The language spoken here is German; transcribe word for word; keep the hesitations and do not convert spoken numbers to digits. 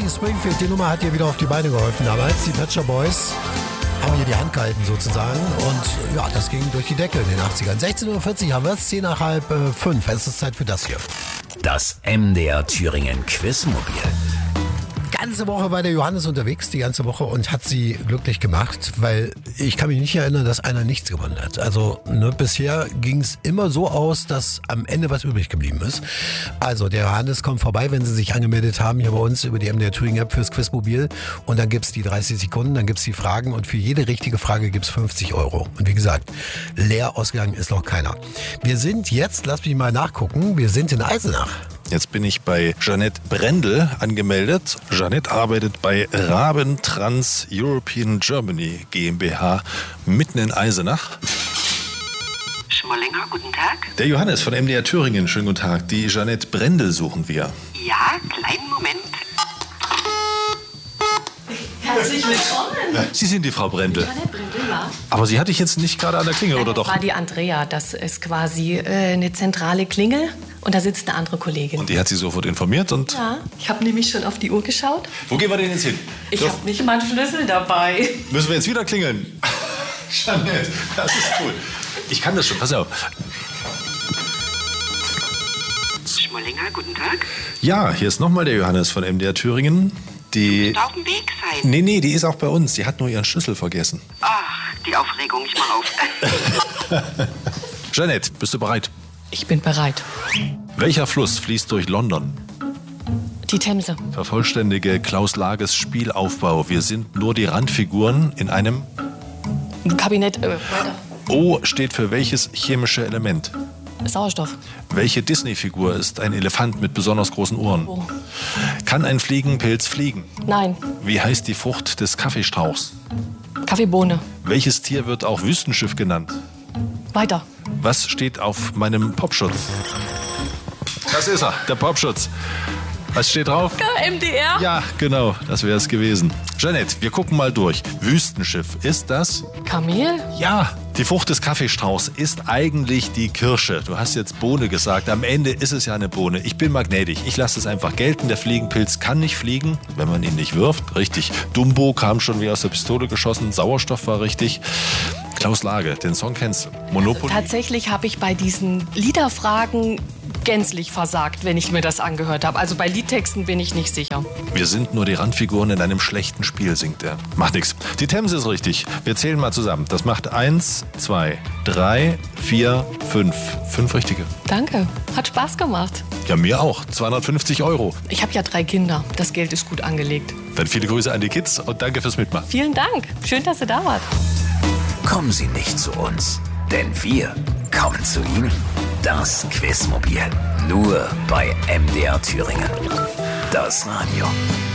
Dusty Springfield, die Nummer hat ihr wieder auf die Beine geholfen damals. Die Pet Shop Boys haben hier die Hand gehalten sozusagen. Und ja, das ging durch die Decke in den achtzigern. sechzehn Uhr vierzig haben wir es, zehn nach halb äh, fünf. Es ist Zeit für das hier. Das M D R Thüringen Quizmobil. Ganze Woche war der Johannes unterwegs, die ganze Woche, und hat sie glücklich gemacht, weil ich kann mich nicht erinnern, dass einer nichts gewonnen hat. Also ne, bisher ging es immer so aus, dass am Ende was übrig geblieben ist. Also der Johannes kommt vorbei, wenn Sie sich angemeldet haben hier bei uns über die M D R Thüringen App fürs Quizmobil, und dann gibt's die dreißig Sekunden, dann gibt's die Fragen, und für jede richtige Frage gibt's fünfzig Euro. Und wie gesagt, leer ausgegangen ist noch keiner. Wir sind jetzt, lass mich mal nachgucken, wir sind in Eisenach. Jetzt bin ich bei Jeanette Brendel angemeldet. Jeanette arbeitet bei Raben Trans European Germany GmbH mitten in Eisenach. Schmollinger, guten Tag. Der Johannes von M D R Thüringen, schönen guten Tag. Die Jeanette Brendel suchen wir. Ja, kleinen Moment. Herzlich willkommen. Sie sind die Frau Brendel. Jeanette Brendel, ja. Aber sie hatte ich jetzt nicht gerade an der Klingel, Nein, oder das doch? war die Andrea. Das ist quasi äh, eine zentrale Klingel. Und da sitzt eine andere Kollegin. Und die hat sie sofort informiert und... Ja, ich habe nämlich schon auf die Uhr geschaut. Wo gehen wir denn jetzt hin? Ich So, habe nicht meinen Schlüssel dabei. müssen wir jetzt wieder klingeln? Jeanette, das ist cool. Ich kann das schon, pass auf. Schmollinger, guten Tag. Ja, hier ist nochmal der Johannes von M D R Thüringen. Die... Ist auf dem Weg sein. Nee, nee, die ist auch bei uns. Die hat nur ihren Schlüssel vergessen. Ach, die Aufregung, ich mach auf. Jeanette, bist du bereit? Ich bin bereit. Welcher Fluss fließt durch London? Die Themse. Vervollständige Klaus Lages Spielaufbau. Wir sind nur die Randfiguren in einem... Kabinett. Äh, weiter. O steht für welches chemische Element? Sauerstoff. Welche Disney-Figur ist ein Elefant mit besonders großen Ohren? Oh. Kann ein Fliegenpilz fliegen? Nein. Wie heißt die Frucht des Kaffeestrauchs? Kaffeebohne. Welches Tier wird auch Wüstenschiff genannt? Weiter. Was steht auf meinem Popschutz? Das ist er, der Popschutz. Was steht drauf? M D R. Ja, genau, das wäre es gewesen. Jeanette, wir gucken mal durch. Wüstenschiff, ist das? Kamel. Ja. Die Frucht des Kaffeestrauchs ist eigentlich die Kirsche. Du hast jetzt Bohne gesagt. Am Ende ist es ja eine Bohne. Ich bin mal gnädig. Ich lasse es einfach gelten. Der Fliegenpilz kann nicht fliegen, wenn man ihn nicht wirft. Richtig. Dumbo kam schon wie aus der Pistole geschossen. Sauerstoff war richtig. Klaus Lage, den Song kennst du. Monopoly. Tatsächlich habe ich bei diesen Liederfragen gänzlich versagt, wenn ich mir das angehört habe. Also bei Liedtexten bin ich nicht sicher. Wir sind nur die Randfiguren in einem schlechten Spiel, singt er. Macht nichts. Die Themse ist richtig. Wir zählen mal zusammen. Das macht eins, zwei, drei, vier, fünf. Fünf richtige. Danke. Hat Spaß gemacht. Ja, mir auch. zweihundertfünfzig Euro. Ich habe ja drei Kinder. Das Geld ist gut angelegt. Dann viele Grüße an die Kids und danke fürs Mitmachen. Vielen Dank. Schön, dass ihr da wart. Kommen Sie nicht zu uns, denn wir kommen zu Ihnen. Das Quizmobil. Nur bei M D R Thüringen. Das Radio.